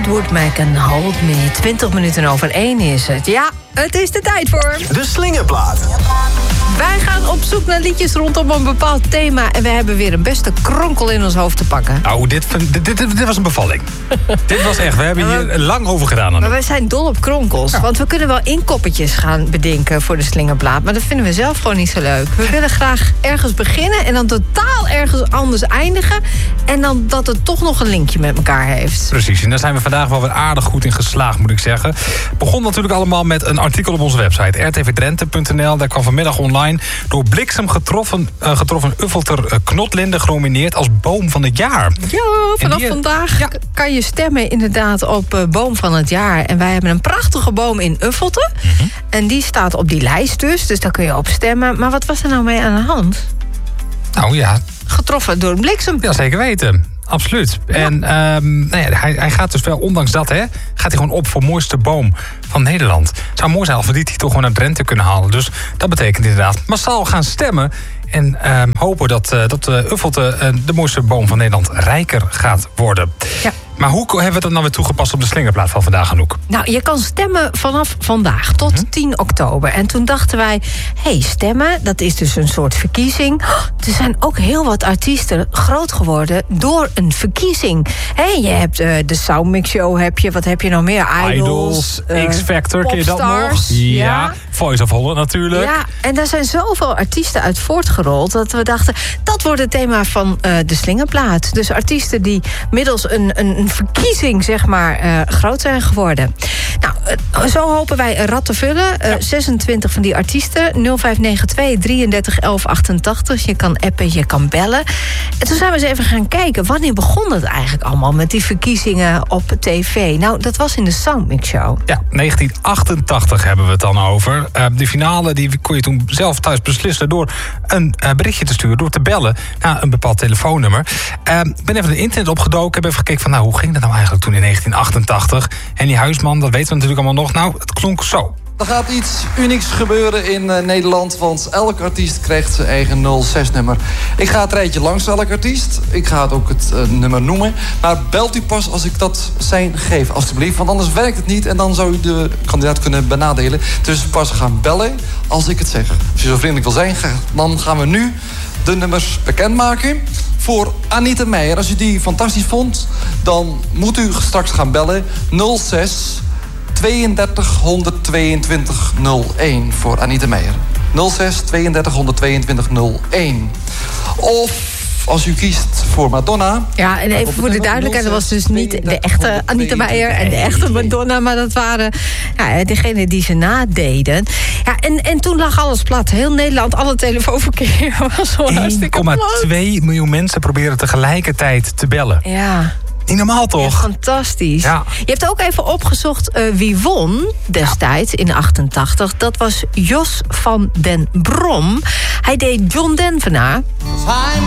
Fleetwood Mac en Hold Me. 20 minuten over 1 is het. Ja, het is de tijd voor... De Slingerplaat. Wij gaan op zoek naar liedjes rondom een bepaald thema... en we hebben weer een beste kronkel in ons hoofd te pakken. Nou, dit was een bevalling. Dit was echt, we hebben hier lang over gedaan. Maar wij zijn dol op kronkels. Ja. Want we kunnen wel inkoppertjes gaan bedenken voor de Slingerplaat... maar dat vinden we zelf gewoon niet zo leuk. We willen graag ergens beginnen en dan totaal ergens anders eindigen... en dan dat het toch nog een linkje met elkaar heeft. Precies, en daar zijn we vandaag wel weer aardig goed in geslaagd, moet ik zeggen. Het begon natuurlijk allemaal met een artikel op onze website... rtvdrenthe.nl, daar kwam vanmiddag online... door bliksem getroffen Uffelter Knotlinde genomineerd als boom van het jaar. Ja, vanaf vandaag kan je stemmen inderdaad op boom van het jaar. En wij hebben een prachtige boom in Uffelte. Mm-hmm. En die staat op die lijst dus daar kun je op stemmen. Maar wat was er nou mee aan de hand? Nou ja... Getroffen door een bliksem. Ja, zeker weten. Absoluut. Ja. En hij gaat dus wel, ondanks dat, gaat hij gewoon op voor mooiste boom van Nederland. Het zou mooi zijn als we die titel gewoon naar Drenthe kunnen halen. Dus dat betekent inderdaad massaal gaan stemmen. En hopen dat Uffelte de mooiste boom van Nederland rijker gaat worden. Ja. Maar hoe hebben we dat nou weer toegepast op de Slingerplaat van vandaag, Anouk? Nou, je kan stemmen vanaf vandaag tot 10 oktober. En toen dachten wij, stemmen, dat is dus een soort verkiezing. Er zijn ook heel wat artiesten groot geworden door een verkiezing. Je hebt de Soundmix Show, wat heb je nog meer? Idols, X-Factor, ken je dat nog? Ja, Voice of Holland natuurlijk. Ja, en daar zijn zoveel artiesten uit voortgerold... dat we dachten, dat wordt het thema van de Slingerplaat. Dus artiesten die middels een verkiezing, zeg maar, groot zijn geworden. Nou, zo hopen wij een rad te vullen. 26 van die artiesten. 0592 33 11 88. Je kan appen, je kan bellen. En toen zijn we eens even gaan kijken... wanneer begon het eigenlijk allemaal met die verkiezingen op tv? Nou, dat was in de Soundmix Show. Ja, 1988 hebben we het dan over. De finale die kon je toen zelf thuis beslissen... door een berichtje te sturen, door te bellen... naar een bepaald telefoonnummer. Ik ben even het internet opgedoken, heb even gekeken van... hoe ging dat nou eigenlijk toen in 1988? En die Huisman, dat weten we natuurlijk allemaal nog. Nou, het klonk zo. Er gaat iets unieks gebeuren in Nederland... want elke artiest krijgt zijn eigen 06-nummer. Ik ga het rijtje langs elke artiest. Ik ga het ook het nummer noemen. Maar belt u pas als ik dat sein geef, alstublieft. Want anders werkt het niet en dan zou u de kandidaat kunnen benadelen. Dus pas gaan bellen als ik het zeg. Als je zo vriendelijk wil zijn, dan gaan we nu de nummers bekendmaken... voor Anita Meijer. Als u die fantastisch vond, dan moet u straks gaan bellen 06 32 122 01 voor Anita Meijer. 06 32 122 01. Of als u kiest voor Madonna... Ja, en even voor de duidelijkheid... dat was dus niet de echte Anita Meijer en de echte Madonna... maar dat waren degenen die ze nadeden. Ja, en toen lag alles plat. Heel Nederland, alle telefoonverkeer was zo hartstikke plat. 1,2 miljoen mensen proberen tegelijkertijd te bellen. Ja. Niet normaal, toch? Ja, fantastisch. Ja. Je hebt ook even opgezocht wie won destijds in 88. Dat was Jos van den Brom. Hij deed John Denver na.